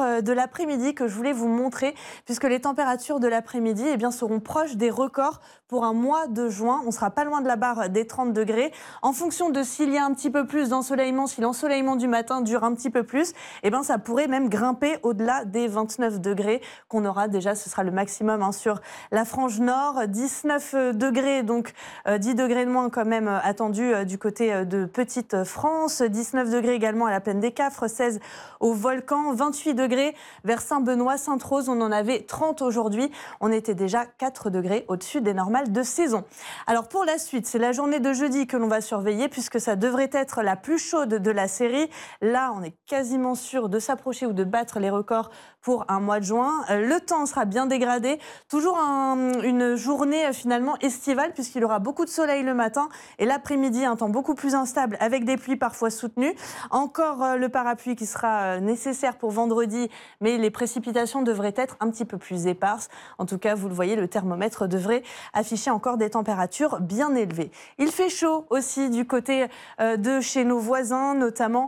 de l'après-midi que je voulais vous montrer, puisque les températures de l'après-midi seront proches des records pour un mois de juin. On ne sera pas loin de la barre des 30 degrés. En fonction de s'il y a un petit peu plus d'ensoleillement, si l'ensoleillement du matin dure un petit peu plus, ça pourrait même grimper au-delà des 29 degrés qu'on aura déjà. Ce sera le maximum sur la frange nord. 19 degrés, donc 10 degrés de moins quand même attendus du côté de Petite-France. 19 degrés également à la plaine des Cafres, 16 au Volcan, 28 degrés vers Saint-Benoît, Sainte-Rose. On en avait 30 aujourd'hui. On était déjà 4 degrés au-dessus des normales de saison. Alors pour la suite, c'est la journée de jeudi que l'on va surveiller puisque ça devrait être la plus chaude de la série. Là, on est quasiment sûr de s'approcher ou de battre les records pour un mois de juin. Le temps sera bien dégradé. Toujours une journée finalement estivale puisqu'il y aura beaucoup de soleil le matin et l'après-midi, un temps beaucoup plus instable avec des pluies parfois soutenues. Encore le parapluie qui sera nécessaire pour vendredi, mais les précipitations devraient être un petit peu plus éparses. En tout cas, vous le voyez, le thermomètre devrait afficher encore des températures bien élevées. Il fait chaud aussi du côté de chez nos voisins, notamment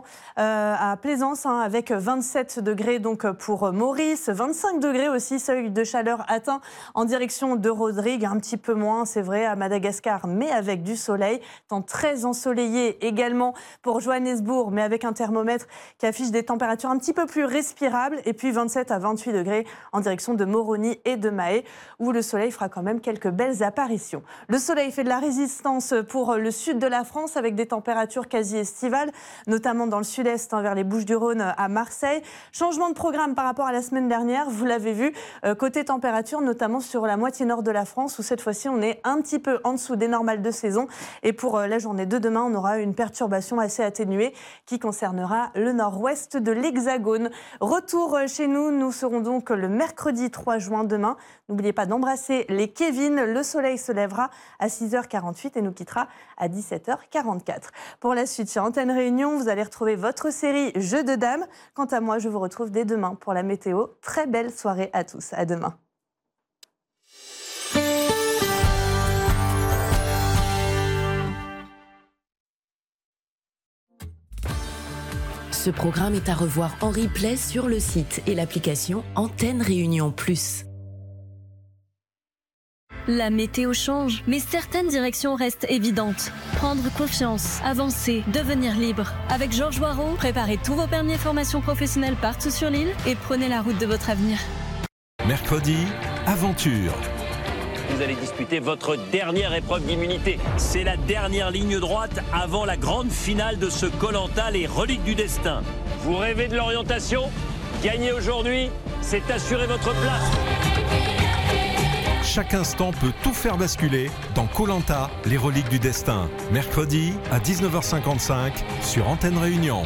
à Plaisance, avec 27 degrés donc pour Maurice, 25 degrés aussi, seuil de chaleur atteint en direction de Rodrigue, un petit peu moins, c'est vrai, à Madagascar, mais avec du soleil. Temps très ensoleillé également pour Johannesburg, mais avec un thermomètre qui affiche des températures un petit peu plus respirables. Et puis 27 à 28 degrés en direction de Moroni et de Mahé, où le soleil fera quand même quelques belles apparitions. Le soleil fait de la résistance pour le sud de la France, avec des températures quasi estivales, notamment dans le sud-est, vers les Bouches-du-Rhône à Marseille. Changement de programme par rapport à la semaine dernière, vous l'avez vu, côté température, notamment sur la moitié nord de la France, où cette fois-ci on est un petit peu en dessous des normales de saison. Et pour la journée de demain, on aura une perturbation assez atténuée qui concernera le nord-ouest de l'Hexagone. Retour chez nous, nous serons donc le mercredi 3 juin demain. N'oubliez pas d'embrasser les Kevin. Le soleil se lèvera à 6h48 et nous quittera à 17h44. Pour la suite, sur Antenne Réunion, vous allez retrouver votre série Jeux de dames. Quant à moi, je vous retrouve dès demain pour la météo. Très belle soirée à tous. À demain. Ce programme est à revoir en replay sur le site et l'application Antenne Réunion Plus. La météo change, mais certaines directions restent évidentes. Prendre confiance, avancer, devenir libre. Avec Georges Warraud, préparez tous vos permis et formations professionnelles partout sur l'île et prenez la route de votre avenir. Mercredi, aventure. Vous allez disputer votre dernière épreuve d'immunité. C'est la dernière ligne droite avant la grande finale de ce Koh-Lanta, les reliques du destin. Vous rêvez de l'orientation? Gagner aujourd'hui, c'est assurer votre place. Chaque instant peut tout faire basculer dans Koh-Lanta, les reliques du destin. Mercredi à 19h55 sur Antenne Réunion.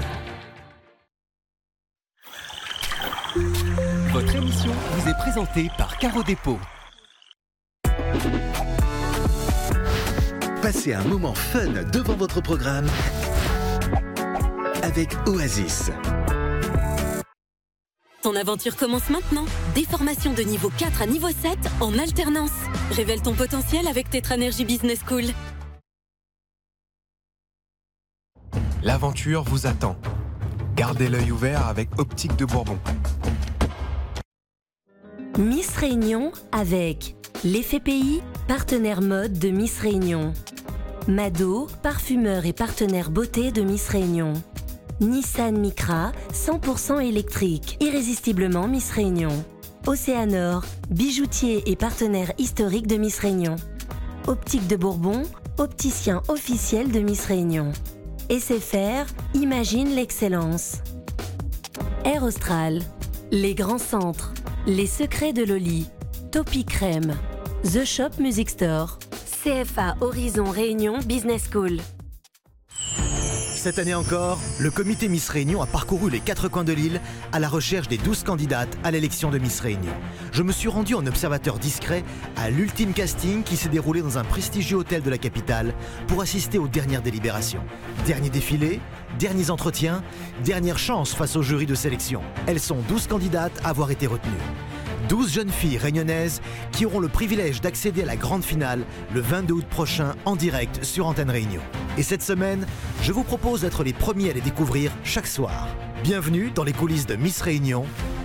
Votre émission vous est présentée par Caro Dépôt. Passez un moment fun devant votre programme avec Oasis. Ton aventure commence maintenant. Des formations de niveau 4 à niveau 7 en alternance. Révèle ton potentiel avec Tetranergy Business School. L'aventure vous attend. Gardez l'œil ouvert avec Optique de Bourbon. Miss Réunion avec l'Effet Pays, partenaire mode de Miss Réunion. Mado, parfumeur et partenaire beauté de Miss Réunion. Nissan Micra, 100% électrique, irrésistiblement Miss Réunion. Océanor, bijoutier et partenaire historique de Miss Réunion. Optique de Bourbon, opticien officiel de Miss Réunion. SFR, imagine l'excellence. Air Austral, les grands centres, les secrets de Loli, Topi Crème, The Shop Music Store, CFA Horizon Réunion Business School. Cette année encore, le comité Miss Réunion a parcouru les 4 coins de l'île à la recherche des 12 candidates à l'élection de Miss Réunion. Je me suis rendu en observateur discret à l'ultime casting qui s'est déroulé dans un prestigieux hôtel de la capitale pour assister aux dernières délibérations. Dernier défilé, derniers entretiens, dernière chance face au jury de sélection. Elles sont 12 candidates à avoir été retenues. 12 jeunes filles réunionnaises qui auront le privilège d'accéder à la grande finale le 22 août prochain en direct sur Antenne Réunion. Et cette semaine, je vous propose d'être les premiers à les découvrir chaque soir. Bienvenue dans les coulisses de Miss Réunion,